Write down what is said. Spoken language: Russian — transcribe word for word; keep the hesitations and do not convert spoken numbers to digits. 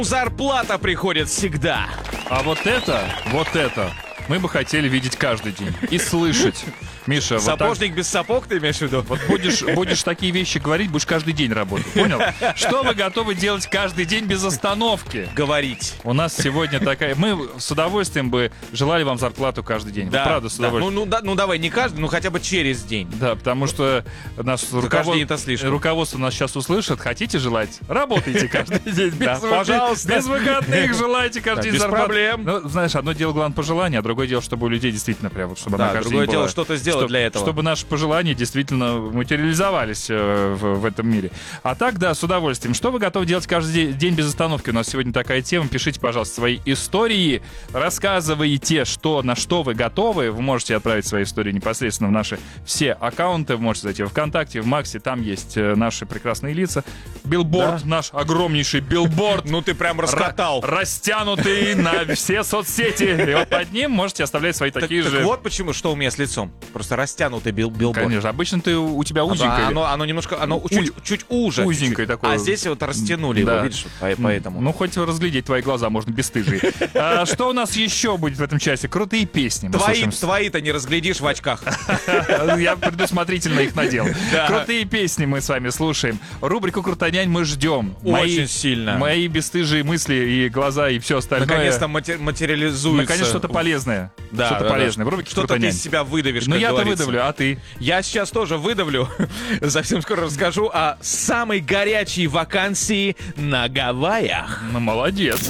Зарплата приходит всегда. А вот это, вот это мы бы хотели видеть каждый день и слышать. Миша, вот так... Сапожник без сапог, ты имеешь в виду? Вот будешь, будешь такие вещи говорить, будешь каждый день работать, понял? Что вы готовы делать каждый день без остановки? Говорить. У нас сегодня такая... Мы с удовольствием бы желали вам зарплату каждый день. Да, Вот правда, с да. удовольствием. Ну, ну, да, ну давай, не каждый, ну хотя бы через день. Да, потому что нас каждый руковод... день это слишком. руководство нас сейчас услышит. Хотите желать? Работайте каждый день. Без, Да, вы- пожалуйста. без выходных желайте каждый Да, день без зарплату. проблем. Ну, знаешь, одно дело главное пожелание, а другое дело, чтобы у людей действительно прям, вот, чтобы Да, она каждый другое день дело, была- что-то сделать чтоб- для этого. Чтобы наши пожелания действительно материализовались э, в, в этом мире. А так, да, с удовольствием. Что вы готовы делать каждый де- день без остановки? У нас сегодня такая тема. Пишите, пожалуйста, свои истории. Рассказывайте, что, на что вы готовы. Вы можете отправить свои истории непосредственно в наши все аккаунты. Вы можете зайти в ВКонтакте, в Максе. Там есть э, наши прекрасные лица. Билборд, Да. наш огромнейший билборд. Ну ты прям раскатал. Ра- растянутый на все соцсети. И вот под ним можете оставлять свои Так, такие так же... вот почему, что у меня с лицом. Просто растянутый бил, билборд. Конечно, обычно ты, у тебя А, узенькое. оно, оно немножко, оно чуть, чуть уже. узенькое чуть-чуть. такое. А здесь вот растянули Да. его, видишь, вот по- поэтому. Ну, хоть разглядеть твои глаза можно бесстыжие. А что у нас еще будет в этом часе? Крутые песни. Мы Твои, слушаем. твои-то не разглядишь в очках. Я предусмотрительно их надел. Да. Крутые песни мы с вами слушаем. Рубрику «Крутонянь» мы ждем. Очень сильно. Мои бесстыжие мысли и глаза и все остальное. Наконец-то мате- материализуется. Наконец что-то полезное. Да, что-то да, да. полезное. В рубрике Что-то ты «Крутонянь». из себя выдавишь, Ну, как я-то говорится. выдавлю, а ты? Я сейчас тоже выдавлю. Совсем скоро расскажу о самой горячей вакансии на Гавайях. Ну, молодец.